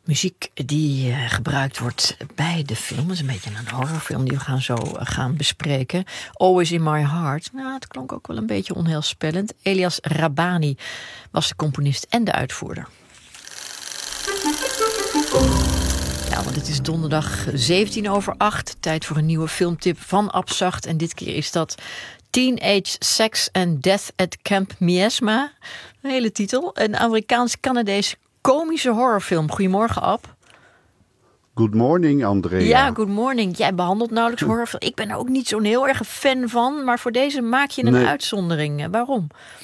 Muziek die gebruikt wordt bij de film. Dat is een beetje een horrorfilm die we gaan bespreken. Always in My Heart. Nou, het klonk ook wel een beetje onheilspellend. Elias Rabani was de componist en de uitvoerder. Ja, want het is donderdag 7:17. Tijd voor een nieuwe filmtip van Abzacht. En dit keer is dat Teenage Sex and Death at Camp Miasma. Een hele titel. Een Amerikaans-Canadese komische horrorfilm. Goedemorgen, Ab. Good morning, Andrea. Ja, good morning. Jij behandelt nauwelijks horrorfilm. Ik ben er ook niet zo'n heel erg fan van. Maar voor deze maak je een uitzondering. Waarom?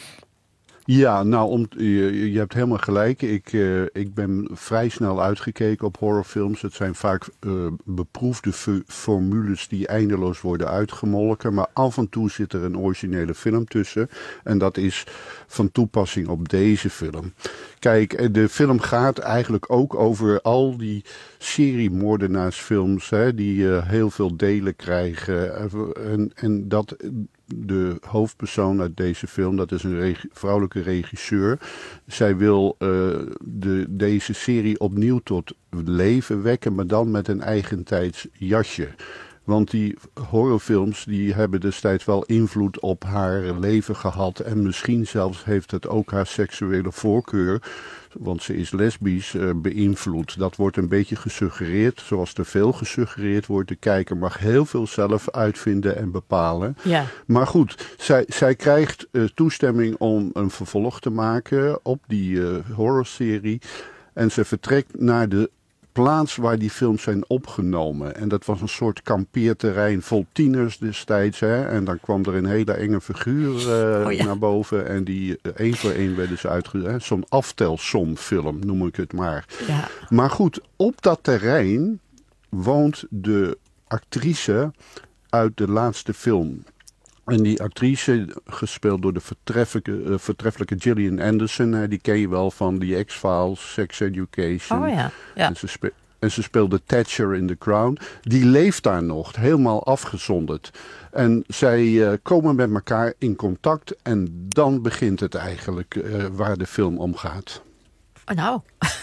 Ja, nou, je hebt helemaal gelijk. Ik ben vrij snel uitgekeken op horrorfilms. Het zijn vaak beproefde formules die eindeloos worden uitgemolken. Maar af en toe zit er een originele film tussen. En dat is van toepassing op deze film. Kijk, de film gaat eigenlijk ook over al die seriemoordenaarsfilms, die heel veel delen krijgen. En dat de hoofdpersoon uit deze film, dat is een vrouwelijke regisseur. Zij wil deze serie opnieuw tot leven wekken, maar dan met een eigentijds jasje. Want die horrorfilms die hebben destijds wel invloed op haar leven gehad. En misschien zelfs heeft het ook haar seksuele voorkeur, want ze is lesbisch, beïnvloed. Dat wordt een beetje gesuggereerd, zoals er veel gesuggereerd wordt. De kijker mag heel veel zelf uitvinden en bepalen. Ja. Maar goed, zij krijgt toestemming om een vervolg te maken op die horrorserie. En ze vertrekt naar de plaats waar die films zijn opgenomen. En dat was een soort kampeerterrein vol tieners destijds. En dan kwam er een hele enge figuur naar boven. En die één voor één werden ze uitgezet. Zo'n aftelsomfilm noem ik het maar. Ja. Maar goed, op dat terrein woont de actrice uit de laatste film. En die actrice, gespeeld door de voortreffelijke Gillian Anderson, die ken je wel van The X-Files, Sex Education. Oh ja, ja. En ze speelde Thatcher in The Crown. Die leeft daar nog, helemaal afgezonderd. En zij komen met elkaar in contact en dan begint het eigenlijk waar de film om gaat. Nou,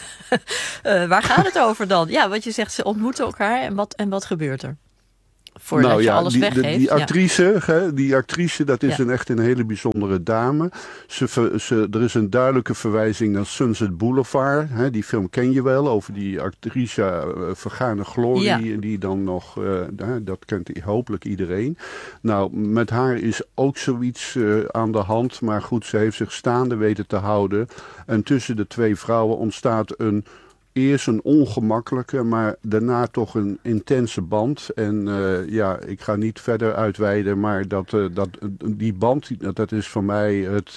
waar gaat het over dan? Ja, wat je zegt, ze ontmoeten elkaar en wat gebeurt er? Voordat je alles weggeeft. Die actrice, dat is echt een hele bijzondere dame. Er is een duidelijke verwijzing naar Sunset Boulevard. Die film ken je wel, over die actrice Vergane Glorie. Ja. Die dan nog, dat kent hopelijk iedereen. Nou, met haar is ook zoiets aan de hand. Maar goed, ze heeft zich staande weten te houden. En tussen de twee vrouwen ontstaat eerst een ongemakkelijke, maar daarna toch een intense band. En ik ga niet verder uitweiden, maar die band, dat is voor mij het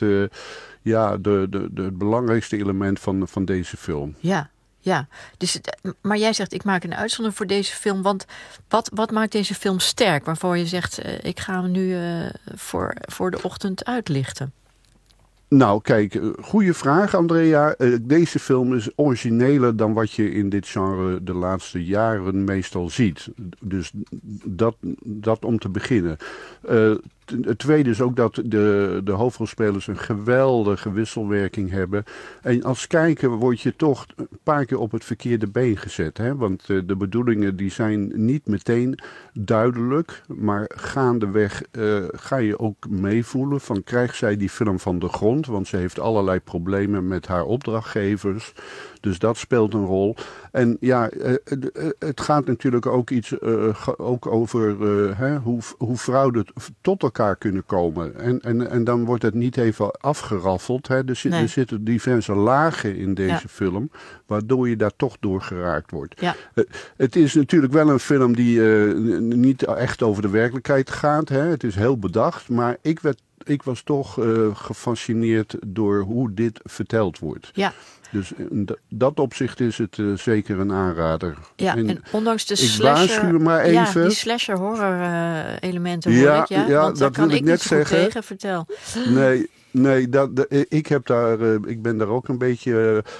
belangrijkste element van deze film. Ja. Dus, maar jij zegt, ik maak een uitzondering voor deze film. Want wat maakt deze film sterk? Waarvoor je zegt, ik ga hem nu voor de ochtend uitlichten. Nou, kijk, goede vraag, Andrea. Deze film is origineler dan wat je in dit genre de laatste jaren meestal ziet. Dus dat om te beginnen. Het tweede is ook dat de hoofdrolspelers een geweldige wisselwerking hebben. En als kijker word je toch een paar keer op het verkeerde been gezet. Want de bedoelingen die zijn niet meteen duidelijk. Maar gaandeweg ga je ook meevoelen van, krijgt zij die film van de grond? Want ze heeft allerlei problemen met haar opdrachtgevers. Dus dat speelt een rol. En ja, het gaat natuurlijk ook ook over hoe vrouwen tot elkaar kunnen komen. En dan wordt het niet even afgeraffeld. Er zitten diverse lagen in deze film, waardoor je daar toch door geraakt wordt. Ja. Het is natuurlijk wel een film die niet echt over de werkelijkheid gaat. Het is heel bedacht, maar ik was toch gefascineerd door hoe dit verteld wordt. Ja. Dus in dat opzicht is het zeker een aanrader. Ja, en ondanks de slasher, maar even. Die slasher horror elementen hoor ik. Ja, want dat wil ik net zeggen. Tegen, vertel. Nee, ik ben daar ook een beetje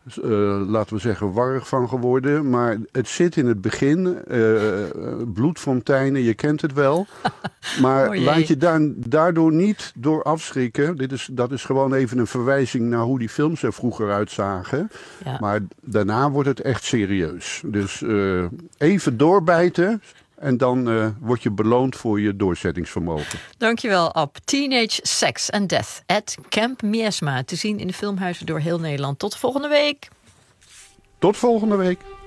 laten we zeggen, warrig van geworden. Maar het zit in het begin. Bloedfonteinen, je kent het wel. Maar laat je daardoor niet door afschrikken. Dat is gewoon even een verwijzing naar hoe die films er vroeger uitzagen. Ja. Maar daarna wordt het echt serieus. Dus even doorbijten. En dan word je beloond voor je doorzettingsvermogen. Dankjewel, Ab. Teenage Sex and Death at Camp Miasma. Te zien in de filmhuizen door heel Nederland. Tot volgende week. Tot volgende week.